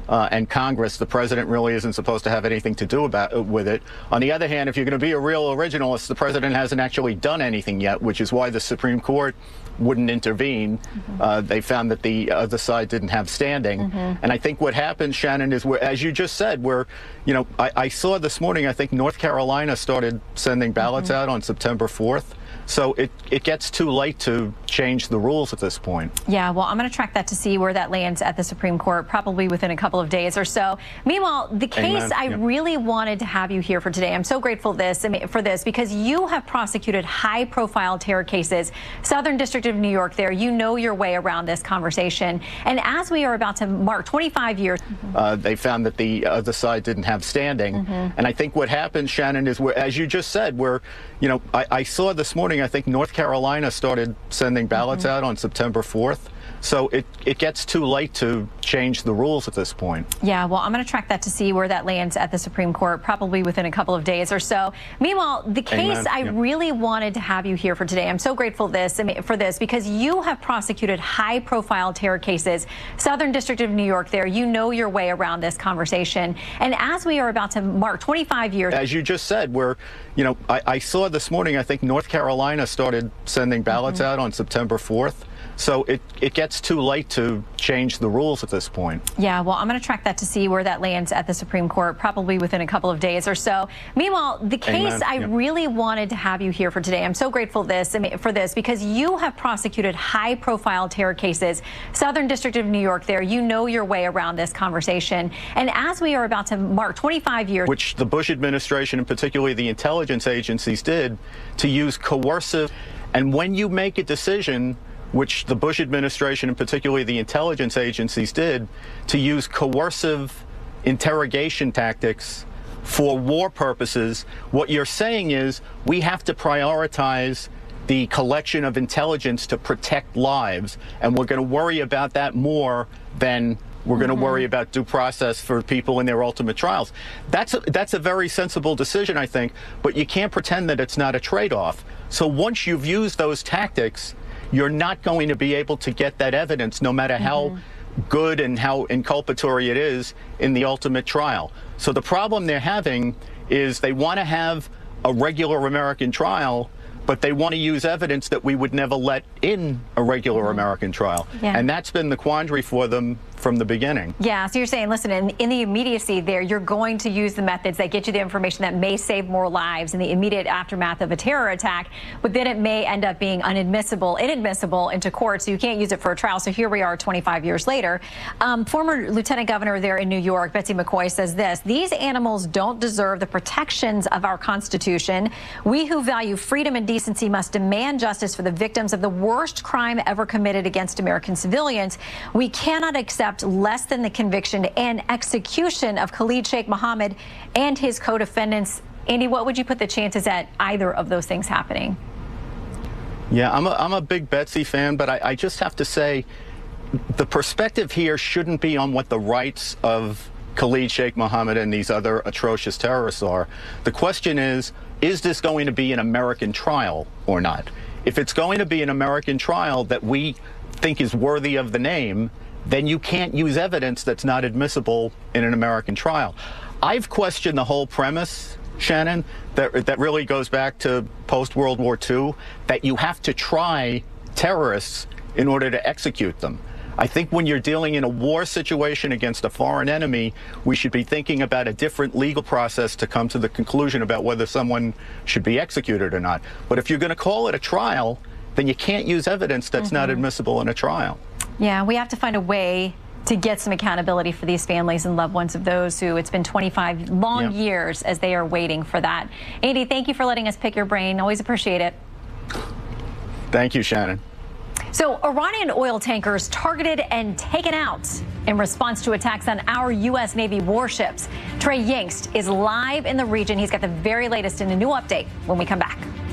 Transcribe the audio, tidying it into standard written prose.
and Congress. The president really isn't supposed to have anything to do with it. On the other hand, if you're going to be a real originalist, the president hasn't actually done anything yet, which is why the Supreme Court wouldn't intervene. They found that the other side didn't have standing. And I think what happened, Shannon, is as you just said, I saw this morning, I think North Carolina started sending ballots out on September 4th. So it gets too late to change the rules at this point. Yeah, well, I'm going to track that to see where that lands at the Supreme Court, probably within a couple of days or so. Meanwhile, the case I really wanted to have you here for today, I'm so grateful for this because you have prosecuted high-profile terror cases. Southern District of New York there, you know your way around this conversation. And as we are about to mark 25 years... they found that the other side didn't have standing. And I think what happened, Shannon, is as you just said, I saw this morning, I think North Carolina started sending ballots out on September 4th. So it gets too late to change the rules at this point. Yeah, well, I'm going to track that to see where that lands at the Supreme Court, probably within a couple of days or so. Meanwhile, the case I really wanted to have you here for today, I'm so grateful for this because you have prosecuted high-profile terror cases. Southern District of New York there, you know your way around this conversation. And as we are about to mark 25 years... As you just said, I saw this morning, I think North Carolina started sending ballots out on September 4th. So it gets too late to change the rules at this point. Yeah, well, I'm going to track that to see where that lands at the Supreme Court, probably within a couple of days or so. Meanwhile, the case I really wanted to have you here for today, I'm so grateful for this because you have prosecuted high-profile terror cases. Southern District of New York there, you know your way around this conversation. And as we are about to mark 25 years... Which the Bush administration, and particularly the intelligence agencies, did to use coercive... And when you make a decision... which the Bush administration, and particularly the intelligence agencies, did to use coercive interrogation tactics for war purposes, what you're saying is we have to prioritize the collection of intelligence to protect lives, and we're going to worry about that more than we're going to worry about due process for people in their ultimate trials. That's a very sensible decision, I think, but you can't pretend that it's not a trade-off. So once you've used those tactics, you're not going to be able to get that evidence, no matter how good and how inculpatory it is in the ultimate trial. So the problem they're having is they want to have a regular American trial, but they want to use evidence that we would never let in a regular American trial. And that's been the quandary for them from the beginning. Yeah, so you're saying, listen, in the immediacy there, you're going to use the methods that get you the information that may save more lives in the immediate aftermath of a terror attack, but then it may end up being inadmissible into court, so you can't use it for a trial. So here we are 25 years later. Former Lieutenant Governor there in New York, Betsy McCoy, says this: these animals don't deserve the protections of our Constitution. We who value freedom and decency must demand justice for the victims of the worst crime ever committed against American civilians. We cannot accept less than the conviction and execution of Khalid Sheikh Mohammed and his co-defendants. Andy, what would you put the chances at either of those things happening? Yeah, I'm a big Betsy fan, but I just have to say the perspective here shouldn't be on what the rights of Khalid Sheikh Mohammed and these other atrocious terrorists are. The question is this going to be an American trial or not? If it's going to be an American trial that we think is worthy of the name, then you can't use evidence that's not admissible in an American trial. I've questioned the whole premise, Shannon, that really goes back to post-World War II, that you have to try terrorists in order to execute them. I think when you're dealing in a war situation against a foreign enemy, we should be thinking about a different legal process to come to the conclusion about whether someone should be executed or not. But if you're going to call it a trial, then you can't use evidence that's not admissible in a trial. Yeah, we have to find a way to get some accountability for these families and loved ones of those who it's been 25 long years as they are waiting for that. Andy, thank you for letting us pick your brain. Always appreciate it. Thank you, Shannon. So Iranian oil tankers targeted and taken out in response to attacks on our U.S. Navy warships. Trey Yingst is live in the region. He's got the very latest in a new update when we come back.